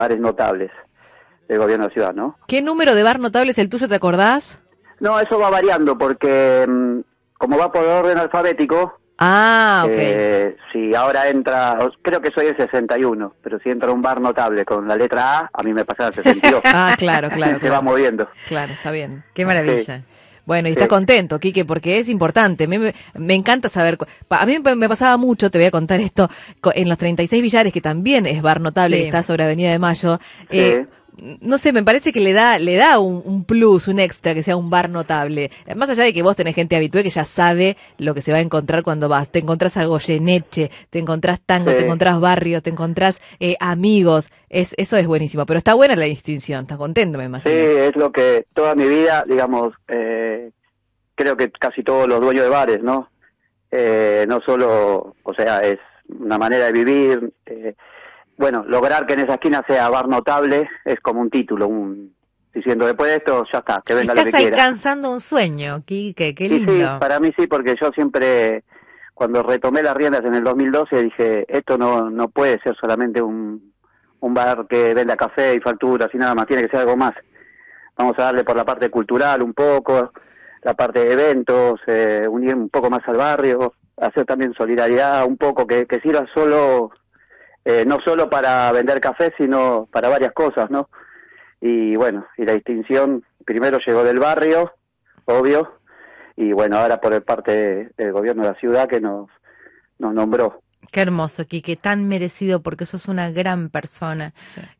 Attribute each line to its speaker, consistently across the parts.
Speaker 1: bares notables del gobierno de la ciudad, ¿no?
Speaker 2: ¿Qué número de bar notable es el tuyo, te acordás?
Speaker 1: No, eso va variando porque como va por orden alfabético,
Speaker 2: Ah, ok.
Speaker 1: si ahora entra, creo que soy el 61, pero si entra un bar notable con la letra A mí me pasa el 62.
Speaker 2: Ah, claro, claro,
Speaker 1: Se va
Speaker 2: claro.
Speaker 1: moviendo.
Speaker 2: Claro, está bien.
Speaker 3: Qué
Speaker 1: Sí,
Speaker 3: maravilla.
Speaker 2: Bueno, y estás
Speaker 1: sí,
Speaker 2: contento, Quique, porque es importante. Me encanta saber. A mí me pasaba mucho, te voy a contar esto, en los 36 Billares, que también es bar notable, que
Speaker 3: Sí.
Speaker 2: está sobre Avenida de Mayo.
Speaker 1: sí.
Speaker 2: No sé, me parece que le da un plus, un extra, que sea un bar notable. Más allá de que vos tenés gente habitué que ya sabe lo que se va a encontrar cuando vas. Te encontrás a Goyeneche, te encontrás tango, te
Speaker 1: Sí.
Speaker 2: encontrás barrio, te encontrás amigos. Eso es buenísimo. Pero está buena la distinción. Estás contento, me
Speaker 1: Sí,
Speaker 2: imagino.
Speaker 1: es lo que toda mi vida, digamos, creo que casi todos los dueños de bares, ¿no? No solo, o sea, es una manera de vivir. Bueno, lograr que en esa esquina sea bar notable es como un título, diciendo después de esto ya está, que venga lo que
Speaker 3: Estás
Speaker 1: quiera.
Speaker 3: alcanzando un sueño, Quique, qué
Speaker 1: Y sí,
Speaker 3: lindo.
Speaker 1: para mí sí, porque yo siempre, cuando retomé las riendas en el 2012, dije, esto no puede ser solamente un bar que venda café y facturas y nada más, tiene que ser algo más. Vamos a darle por la parte cultural un poco, la parte de eventos, unir un poco más al barrio, hacer también solidaridad un poco, que sirva solo, no solo para vender café, sino para varias cosas, ¿no? Y bueno, y la distinción primero llegó del barrio, obvio, y bueno, ahora por parte del gobierno de la ciudad que nos nombró.
Speaker 3: Qué hermoso, Quique, tan merecido porque sos una gran persona,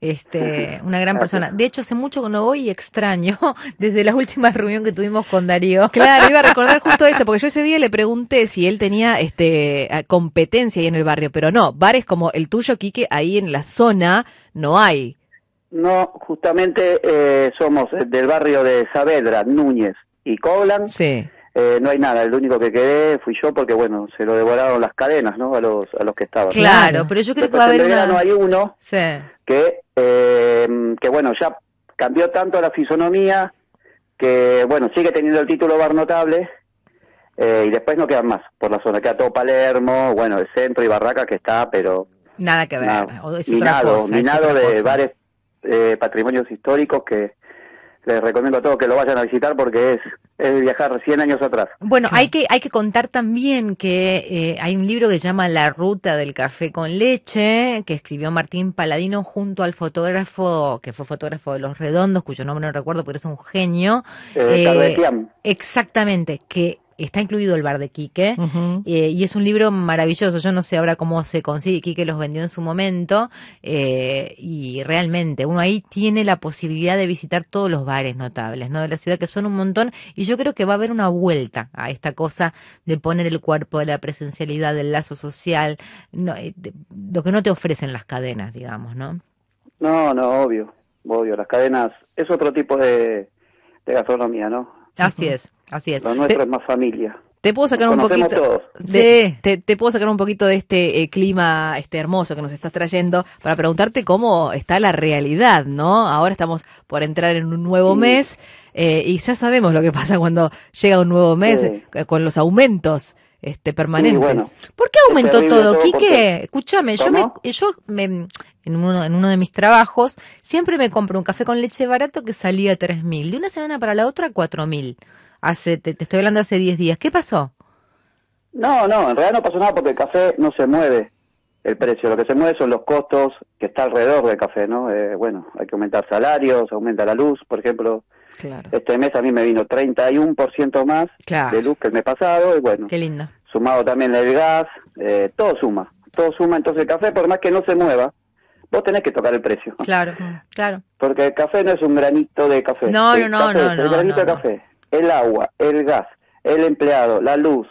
Speaker 3: una gran
Speaker 1: Gracias.
Speaker 3: persona. De hecho, hace mucho que no voy y extraño, desde la última reunión que tuvimos con Darío.
Speaker 2: Claro, iba a recordar justo eso, porque yo ese día le pregunté si él tenía competencia ahí en el barrio, pero no, bares como el tuyo, Quique, ahí en la zona no hay.
Speaker 1: No, justamente somos del barrio de Saavedra, Núñez y Coblan.
Speaker 2: Sí.
Speaker 1: No hay nada, el único que quedé fui yo porque, bueno, se lo devoraron las cadenas, ¿no? A los que estaban.
Speaker 3: Claro, pero yo creo que va a
Speaker 1: Después en
Speaker 3: haber
Speaker 1: Belgrano
Speaker 3: una...
Speaker 1: hay uno
Speaker 3: Sí.
Speaker 1: que bueno, ya cambió tanto la fisonomía que, bueno, sigue teniendo el título bar notable y después no quedan más por la zona. Queda todo Palermo, bueno, el centro y Barraca que está, pero
Speaker 3: Nada que ver,
Speaker 1: nada,
Speaker 3: o es otra cosa, es
Speaker 1: minado
Speaker 3: otra
Speaker 1: de
Speaker 3: cosa.
Speaker 1: bares patrimonios históricos que les recomiendo a todos que lo vayan a visitar porque es viajar 100 años atrás.
Speaker 3: Bueno,
Speaker 2: Claro.
Speaker 3: hay que contar también que hay un libro que se llama La Ruta del Café con Leche, que escribió Martín Paladino junto al fotógrafo, que fue fotógrafo de Los Redondos, cuyo nombre no recuerdo porque es un genio.
Speaker 1: Cardetiam.
Speaker 3: Exactamente, que está incluido el bar de Quique,
Speaker 2: Ujú.
Speaker 3: y es un libro maravilloso. Yo no sé ahora cómo se consigue, Quique los vendió en su momento, y realmente uno ahí tiene la posibilidad de visitar todos los bares notables, ¿no? De la ciudad, que son un montón, y yo creo que va a haber una vuelta a esta cosa de poner el cuerpo, de la presencialidad, del lazo social, lo que no te ofrecen las cadenas, digamos, ¿no?
Speaker 1: No, obvio, las cadenas es otro tipo de gastronomía, ¿no?
Speaker 3: Así es, así es.
Speaker 1: Lo nuestro es más familia.
Speaker 2: Te puedo
Speaker 1: Nos
Speaker 2: sacar un
Speaker 1: conocemos
Speaker 2: poquito
Speaker 1: todos.
Speaker 3: Sí.
Speaker 2: te puedo sacar un poquito de este clima hermoso que nos estás trayendo para preguntarte cómo está la realidad, ¿no? Ahora estamos por entrar en un nuevo
Speaker 1: Sí.
Speaker 2: mes y ya sabemos lo que pasa cuando llega un nuevo mes
Speaker 1: Sí.
Speaker 2: con los aumentos
Speaker 1: Sí,
Speaker 2: permanentes.
Speaker 1: bueno,
Speaker 3: ¿Por qué
Speaker 1: es
Speaker 3: aumentó
Speaker 1: terrible
Speaker 3: todo,
Speaker 1: todo
Speaker 3: Quique?
Speaker 1: porque...
Speaker 3: Escúchame,
Speaker 1: ¿Cómo?
Speaker 3: en uno de mis trabajos siempre me compro un café con leche barato que salía 3.000, de una semana para la otra 4.000. Te estoy hablando hace 10 días. ¿Qué pasó?
Speaker 1: No, en realidad no pasó nada porque el café no se mueve el precio, lo que se mueve son los costos que está alrededor del café, ¿no? Bueno, hay que aumentar salarios, aumenta la luz, por ejemplo,
Speaker 2: Claro.
Speaker 1: este mes a mí me vino 31% más
Speaker 3: Claro.
Speaker 1: de luz que el mes pasado y bueno,
Speaker 3: Qué lindo.
Speaker 1: sumado también el gas, todo suma, entonces el café por más que no se mueva, vos tenés que tocar el precio,
Speaker 3: Claro, claro.
Speaker 1: porque el café no es un granito de café,
Speaker 3: No,
Speaker 1: el café es el granito de
Speaker 3: no.
Speaker 1: café, el agua, el gas, el empleado, la luz,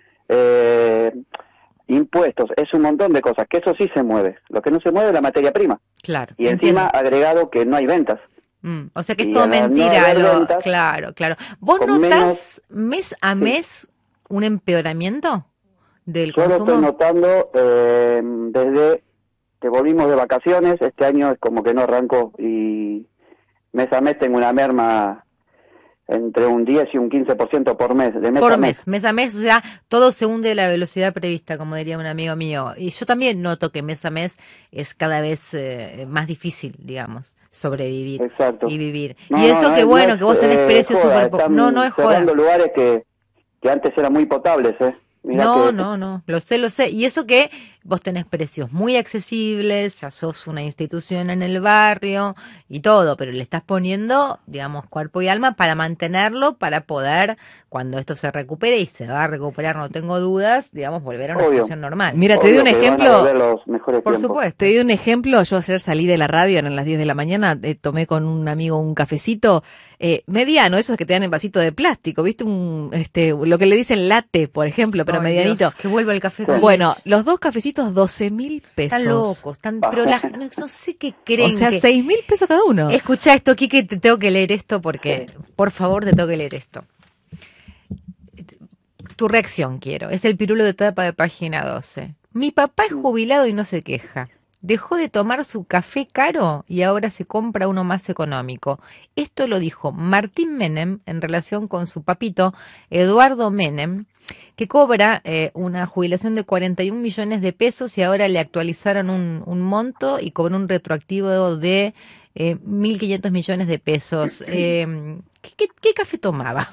Speaker 1: eh, impuestos, es un montón de cosas, que eso sí se mueve, lo que no se mueve es la materia prima,
Speaker 3: Claro,
Speaker 1: y
Speaker 3: entiendo.
Speaker 1: encima agregado que no hay ventas.
Speaker 3: O sea que es
Speaker 1: Y
Speaker 3: todo
Speaker 1: al no
Speaker 3: mentira.
Speaker 1: haber ventas,
Speaker 3: Claro, claro. ¿Vos
Speaker 1: con
Speaker 3: notás
Speaker 1: menos,
Speaker 3: mes a
Speaker 1: sí,
Speaker 3: mes un empeoramiento del
Speaker 1: yo lo estoy
Speaker 3: consumo?
Speaker 1: notando desde que volvimos de vacaciones, este año es como que no arrancó y mes a mes tengo una merma entre un 10 y un 15% por mes, de mes
Speaker 3: Por
Speaker 1: a mes.
Speaker 3: mes a mes, o sea, todo se hunde a la velocidad prevista, como diría un amigo mío. Y yo también noto que mes a mes es cada vez más difícil, digamos, sobrevivir
Speaker 1: Exacto.
Speaker 3: y vivir.
Speaker 1: No,
Speaker 3: Y eso que
Speaker 1: no
Speaker 3: bueno,
Speaker 1: es,
Speaker 3: que vos tenés precios
Speaker 1: joda,
Speaker 3: súper...
Speaker 1: están
Speaker 3: No es joda.
Speaker 1: cerrando lugares que antes eran muy potables, Mirá que...
Speaker 3: No, lo sé. Y eso que vos tenés precios muy accesibles, ya sos una institución en el barrio y todo, pero le estás poniendo, digamos, cuerpo y alma para mantenerlo, para poder, cuando esto se recupere, y se va a recuperar, no tengo dudas, digamos, volver a una
Speaker 1: Obvio.
Speaker 3: situación normal.
Speaker 2: Mira, te doy un
Speaker 1: Obvio que van a
Speaker 2: ejemplo.
Speaker 1: volver los mejores
Speaker 3: Por
Speaker 1: tiempos.
Speaker 3: supuesto.
Speaker 2: Te doy un ejemplo, yo ayer salí de la radio, eran las 10 de la mañana, tomé con un amigo un cafecito mediano, esos que te dan en vasito de plástico, ¿viste? Lo que le dicen latte, por ejemplo, pero
Speaker 3: Ay,
Speaker 2: medianito.
Speaker 3: Dios, que vuelva el café con
Speaker 2: Bueno,
Speaker 3: leche.
Speaker 2: los dos cafecitos 12.000 pesos.
Speaker 3: Están locos, pero no sé qué creen.
Speaker 2: O sea,
Speaker 3: que...
Speaker 2: 6.000 pesos cada uno.
Speaker 3: Escucha esto, Quique, te tengo que leer esto porque, por favor, te tengo que leer esto. Tu reacción quiero. Es el pirulo de tapa de página 12. Mi papá es jubilado y no se queja. Dejó de tomar su café caro y ahora se compra uno más económico. Esto lo dijo Martín Menem en relación con su papito Eduardo Menem, que cobra una jubilación de 41 millones de pesos y ahora le actualizaron un monto y cobró un retroactivo de 1.500 millones de pesos. ¿Qué café tomaba?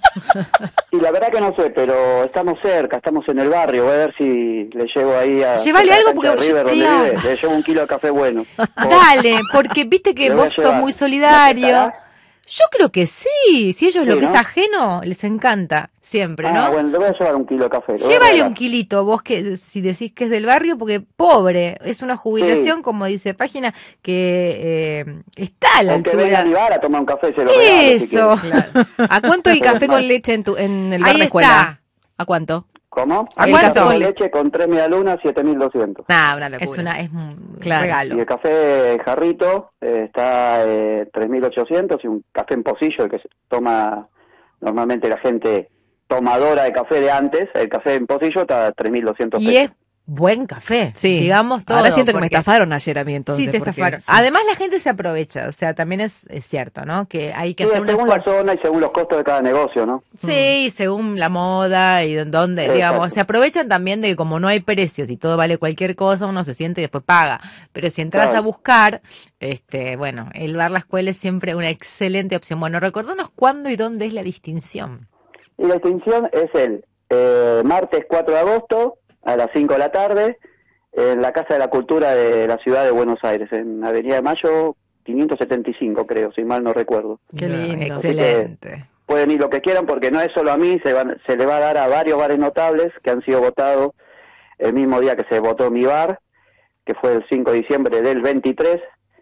Speaker 1: Y la verdad que no sé, pero estamos cerca, estamos en el barrio, voy a ver si le llevo ahí a...
Speaker 3: Llévale
Speaker 1: a la
Speaker 3: algo
Speaker 1: cancha
Speaker 3: porque
Speaker 1: de River, donde
Speaker 3: claro.
Speaker 1: vive, le llevo 1 kilo de café bueno.
Speaker 3: Dale, porque viste que
Speaker 1: Le voy a
Speaker 3: vos sos
Speaker 1: llevar.
Speaker 3: muy
Speaker 1: ¿Me
Speaker 3: solidario.
Speaker 1: aceptará?
Speaker 3: Yo creo que sí, si ellos lo
Speaker 1: Sí,
Speaker 3: que es
Speaker 1: ¿no?
Speaker 3: ajeno les encanta, siempre, ¿no?
Speaker 1: Bueno, le voy a llevar 1 kilo de café. le voy a
Speaker 3: Llévale
Speaker 1: regalar.
Speaker 3: un kilito, vos que si decís que es del barrio, porque pobre, es una jubilación,
Speaker 1: Sí.
Speaker 3: como dice página, que está a la
Speaker 1: O que venga a mi
Speaker 3: altura.
Speaker 1: bar a tomar un café, se lo regalo si
Speaker 3: Eso.
Speaker 1: quiere.
Speaker 2: ¿A cuánto el café con leche en el bar
Speaker 3: Ahí
Speaker 2: de escuela?
Speaker 3: está.
Speaker 2: ¿A cuánto?
Speaker 1: ¿Cómo?
Speaker 3: ¿A
Speaker 1: El
Speaker 3: cuánto?
Speaker 1: café con leche con 3 medialunas, 7.200.
Speaker 2: Nah, una locura.
Speaker 3: Es un
Speaker 2: Claro.
Speaker 3: regalo.
Speaker 1: Y el café jarrito está 3.800 y un café en pocillo, el que se toma normalmente la gente tomadora de café de antes, el café en pocillo está a 3.200
Speaker 3: Y
Speaker 1: pesos.
Speaker 3: es buen café,
Speaker 2: Sí.
Speaker 3: digamos todo.
Speaker 2: Ahora siento que me
Speaker 3: porque-
Speaker 2: estafaron ayer a mí entonces.
Speaker 3: Sí, te
Speaker 2: porque-
Speaker 3: estafaron.
Speaker 2: sí.
Speaker 3: Además, la gente se aprovecha, o sea, también es cierto, ¿no? Que hay que
Speaker 1: Sí,
Speaker 3: hacer un
Speaker 1: según la
Speaker 3: esfuerzo.
Speaker 1: zona y según los costos de cada negocio, ¿no?
Speaker 3: Sí, según la moda y donde, digamos,
Speaker 1: Exacto.
Speaker 3: se aprovechan también de que como no hay precios y todo vale cualquier cosa, uno se siente y después paga. Pero si entras
Speaker 1: Claro.
Speaker 3: a buscar, bueno, el bar La Escuela es siempre una excelente opción. Bueno, recordanos cuándo y dónde es la distinción.
Speaker 1: Y la extinción es el martes 4 de agosto a las 5 de la tarde en la Casa de la Cultura de la Ciudad de Buenos Aires, en Avenida de Mayo 575, creo, si mal no recuerdo.
Speaker 2: Qué lindo.
Speaker 3: Excelente.
Speaker 1: Pueden ir lo que quieran porque no es solo a mí, se le va a dar a varios bares notables que han sido votados el mismo día que se votó mi bar, que fue el 5 de diciembre del 23.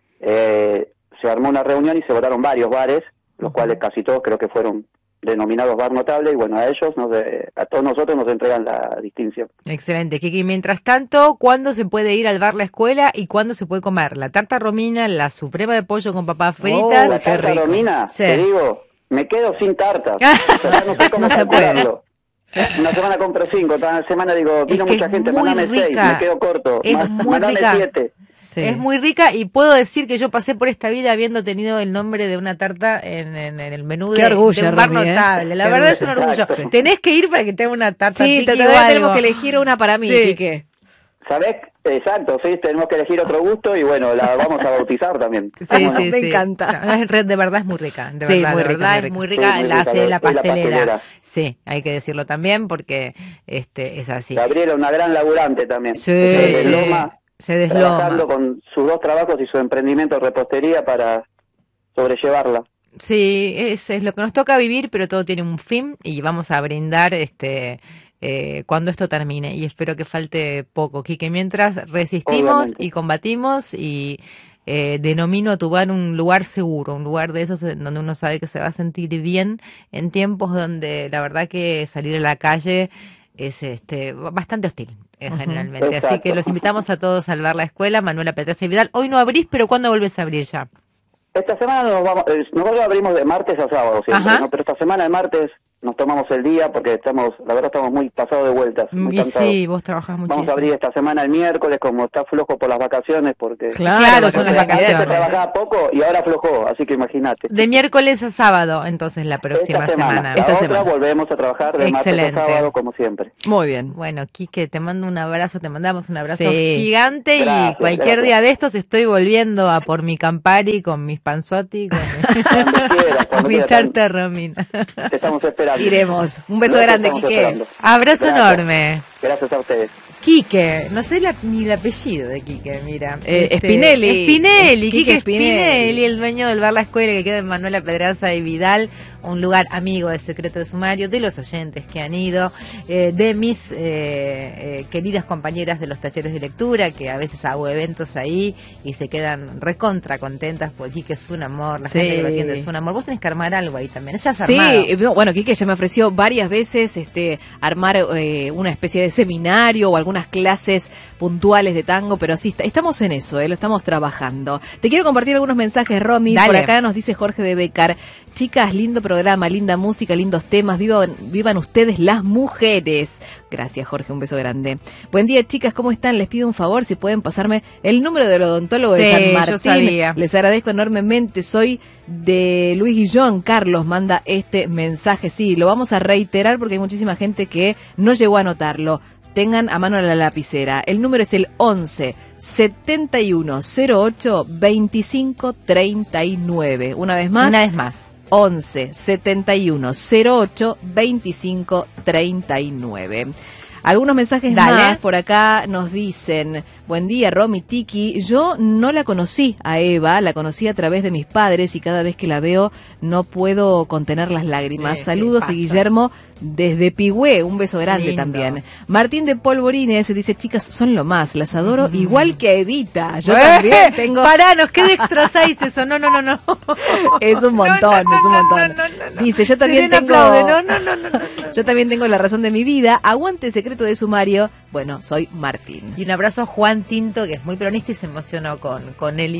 Speaker 1: Se armó una reunión y se votaron varios bares, los cuales casi todos creo que fueron denominados bar notable, y bueno, a ellos, a todos nosotros nos entregan la distinción.
Speaker 3: Excelente, Kiki. Mientras tanto, ¿cuándo se puede ir al bar La Escuela y cuándo se puede comer? La tarta romina, la suprema de pollo con papas fritas.
Speaker 1: La
Speaker 2: qué
Speaker 1: tarta
Speaker 2: rico.
Speaker 1: Romina,
Speaker 3: Sí.
Speaker 1: te digo, me quedo sin tarta. O sea, no sé cómo
Speaker 2: No se puede.
Speaker 1: calcularlo. Una semana compro 5, otra semana digo, vino
Speaker 3: que
Speaker 1: mucha
Speaker 3: es
Speaker 1: gente,
Speaker 3: muy
Speaker 1: mandame 6,
Speaker 3: rica.
Speaker 1: me quedo corto.
Speaker 3: Es muy
Speaker 1: Mandame
Speaker 3: rica.
Speaker 1: 7.
Speaker 2: Sí.
Speaker 3: Es muy rica y puedo decir que yo pasé por esta vida habiendo tenido el nombre de una tarta en el menú
Speaker 2: Qué
Speaker 3: de
Speaker 2: orgullo,
Speaker 3: un bar
Speaker 2: Romy, ¿eh?
Speaker 3: notable. La
Speaker 2: Qué
Speaker 3: verdad es un
Speaker 1: orgullo.
Speaker 3: orgullo.
Speaker 1: Exacto.
Speaker 3: Tenés que ir para que tenga una tarta.
Speaker 2: Sí,
Speaker 3: Tiki,
Speaker 2: todavía
Speaker 3: o
Speaker 2: tenemos
Speaker 3: algo.
Speaker 2: que elegir una para mí,
Speaker 3: Sí.
Speaker 2: Quique.
Speaker 1: ¿Sabés? Exacto, sí, tenemos que elegir otro gusto y bueno, la vamos a bautizar también.
Speaker 3: Sí,
Speaker 2: Me
Speaker 3: sí.
Speaker 2: encanta.
Speaker 3: No, de verdad es muy rica. De
Speaker 2: Sí,
Speaker 3: verdad,
Speaker 2: muy
Speaker 3: de
Speaker 2: rica,
Speaker 3: verdad
Speaker 2: muy
Speaker 3: es muy
Speaker 1: rica.
Speaker 3: rica.
Speaker 1: Sí, muy
Speaker 3: La
Speaker 1: rica,
Speaker 3: hace la
Speaker 1: es la
Speaker 3: pastelera.
Speaker 1: pastelera.
Speaker 3: Sí, hay que decirlo también porque es así.
Speaker 1: Gabriela, una gran laburante también.
Speaker 3: Sí,
Speaker 1: Se
Speaker 3: sí.
Speaker 1: desloma,
Speaker 3: Se
Speaker 1: trabajando
Speaker 3: desloma.
Speaker 1: con sus 2 trabajos y su emprendimiento de repostería para sobrellevarla.
Speaker 3: Sí, es lo que nos toca vivir, pero todo tiene un fin y vamos a brindar cuando esto termine. Y espero que falte poco, Quique. Mientras resistimos
Speaker 1: Obviamente.
Speaker 3: y combatimos y denomino a tu bar un lugar seguro, un lugar de esos en donde uno sabe que se va a sentir bien en tiempos donde la verdad que salir a la calle es bastante hostil. Generalmente. Así
Speaker 1: Exacto.
Speaker 3: que los invitamos a todos al bar La Escuela, Manuela Petrasa y Vidal. Hoy no abrís, pero ¿cuándo volvés a abrir ya?
Speaker 1: Esta semana nosotros abrimos de martes a sábado siempre,
Speaker 3: Ajá.
Speaker 1: ¿no? Pero esta semana el martes nos tomamos el día porque la verdad estamos muy pasados de vueltas. Muy cansados.
Speaker 3: Sí, vos trabajás muchísimo.
Speaker 1: Vamos a abrir esta semana el miércoles, como está flojo por las vacaciones, porque...
Speaker 3: Claro, son las vacaciones.
Speaker 1: Se trabajaba poco y ahora aflojó, así que imagínate.
Speaker 3: De miércoles a sábado, entonces, la próxima semana.
Speaker 1: La otra volvemos a trabajar de martes a sábado, como siempre.
Speaker 2: Muy bien.
Speaker 3: Bueno, Quique, te mando un abrazo, te mandamos un abrazo
Speaker 2: Sí.
Speaker 3: gigante.
Speaker 1: Gracias,
Speaker 3: y cualquier día de estos estoy volviendo a por mi Campari con mis panzotti, con mi tarta Romina.
Speaker 1: Te estamos esperando.
Speaker 2: Iremos. Un beso grande, Quique.
Speaker 3: Abrazo enorme.
Speaker 1: Gracias a ustedes.
Speaker 3: Quique, no sé ni el apellido de Quique, mira.
Speaker 2: Spinelli.
Speaker 3: Quique Spinelli, el dueño del bar La Escuela que queda en Manuela Pedraza y Vidal, un lugar amigo de Secreto de Sumario, de los oyentes que han ido, de mis queridas compañeras de los talleres de lectura, que a veces hago eventos ahí y se quedan recontra contentas porque Quique es un amor, la gente que lo atiende es un amor. Vos tenés que armar algo ahí también, ya has armado.
Speaker 2: Sí, bueno, Quique ya me ofreció varias veces armar una especie de seminario o algunas clases puntuales de tango, pero sí, estamos en eso, lo estamos trabajando. Te quiero compartir algunos mensajes, Romy.
Speaker 3: Dale.
Speaker 2: Por acá nos dice Jorge de Becar: chicas, lindo programa, linda música, lindos temas, vivan ustedes las mujeres. Gracias, Jorge, un beso grande. Buen día, chicas, ¿cómo están? Les pido un favor, si pueden pasarme el número del odontólogo de San Martín.
Speaker 3: Yo sabía.
Speaker 2: Les agradezco enormemente. Soy de Luis Guillón. Carlos manda este mensaje. Sí, lo vamos a reiterar porque hay muchísima gente que no llegó a anotarlo. Tengan a mano la lapicera. El número es el 11 71 08 25 39. Una vez más. 11 71 08 25 39. Algunos mensajes más por acá nos dicen: buen día, Romy, Tiki. Yo no la conocí a Eva, la conocí a través de mis padres y cada vez que la veo no puedo contener las lágrimas. Saludos, y Guillermo desde Pigüé, un beso grande. Lindo. También. Martín de Polvorines dice: chicas, son lo más, las adoro igual que a Evita. Yo también tengo...
Speaker 3: Pará, nos queda extra 6 eso, no.
Speaker 2: Es un montón, es un montón. Dice: yo también tengo... Yo también tengo la razón de mi vida. Aguante Secreto de Sumario. Bueno, soy Martín.
Speaker 3: Y un abrazo a Juan Tinto, que es muy peronista y se emocionó con el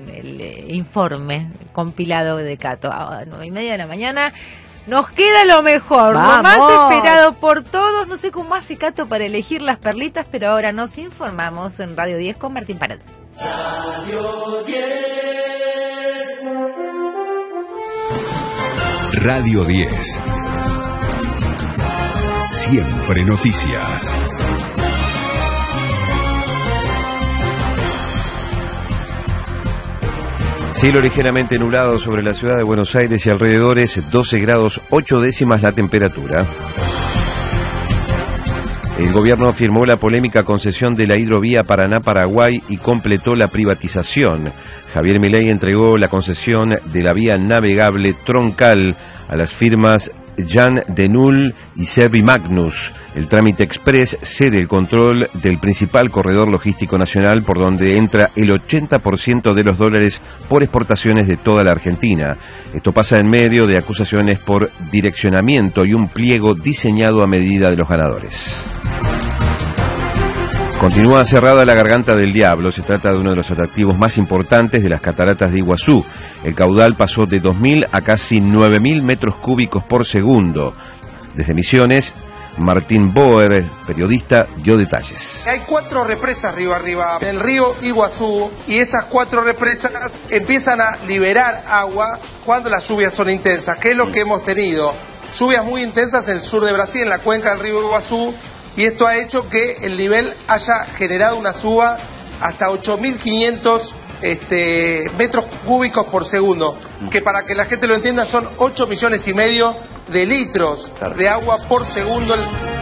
Speaker 3: informe compilado de Cato. A 9:30 de la mañana. Nos queda lo mejor,
Speaker 2: ¡vamos!
Speaker 3: Lo más esperado por todos. No sé cómo hace Cato para elegir las perlitas, pero ahora nos informamos en Radio 10 con Martín Pared.
Speaker 4: Radio 10. Siempre noticias.
Speaker 5: Cielo ligeramente nublado sobre la ciudad de Buenos Aires y alrededores, 12 grados 8 décimas la temperatura. El gobierno firmó la polémica concesión de la hidrovía Paraná-Paraguay y completó la privatización. Javier Milei entregó la concesión de la vía navegable troncal a las firmas Jan Denul y Servimagnus. El trámite express cede el control del principal corredor logístico nacional por donde entra el 80% de los dólares por exportaciones de toda la Argentina. Esto pasa en medio de acusaciones por direccionamiento y un pliego diseñado a medida de los ganadores. Continúa cerrada la Garganta del Diablo. Se trata de uno de los atractivos más importantes de las cataratas de Iguazú. El caudal pasó de 2.000 a casi 9.000 metros cúbicos por segundo. Desde Misiones, Martín Boer, periodista, dio detalles.
Speaker 6: Hay 4 represas río arriba del río Iguazú y esas 4 represas empiezan a liberar agua cuando las lluvias son intensas, que es lo que hemos tenido. Lluvias muy intensas en el sur de Brasil, en la cuenca del río Iguazú, y esto ha hecho que el nivel haya generado una suba hasta 8.500 metros cúbicos por segundo, que para que la gente lo entienda son 8,5 millones de litros de agua por segundo.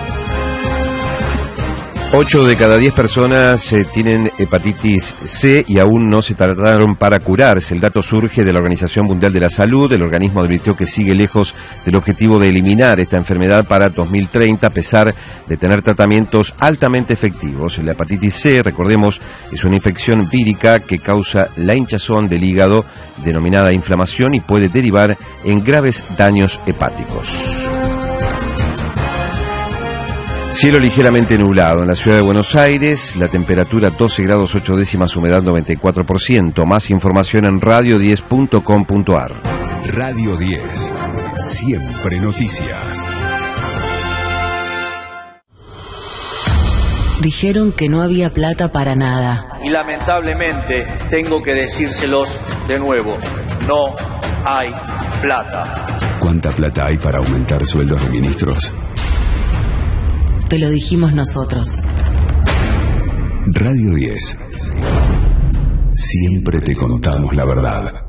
Speaker 5: 8 de cada 10 personas tienen hepatitis C y aún no se trataron para curarse. El dato surge de la Organización Mundial de la Salud. El organismo advirtió que sigue lejos del objetivo de eliminar esta enfermedad para 2030, a pesar de tener tratamientos altamente efectivos. La hepatitis C, recordemos, es una infección vírica que causa la hinchazón del hígado, denominada inflamación, y puede derivar en graves daños hepáticos. Cielo ligeramente nublado en la ciudad de Buenos Aires, la temperatura 12 grados 8 décimas, humedad 94%. Más información en radio10.com.ar.
Speaker 4: Radio 10. Siempre Noticias.
Speaker 7: Dijeron que no había plata para nada.
Speaker 8: Y lamentablemente tengo que decírselos de nuevo, no hay plata.
Speaker 4: ¿Cuánta plata hay para aumentar sueldos de ministros?
Speaker 7: Te lo dijimos nosotros.
Speaker 4: Radio 10. Siempre te contamos la verdad.